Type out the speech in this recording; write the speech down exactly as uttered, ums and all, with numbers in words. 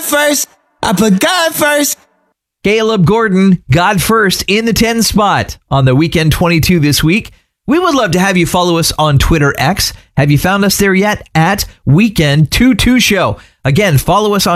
first. I put God first. Caleb Gordon, God First, in the ten spot on the Weekend twenty-two this week. We would love to have you follow us on Twitter X. Have you found us there yet? At Weekend twenty-two Show. Again, follow us on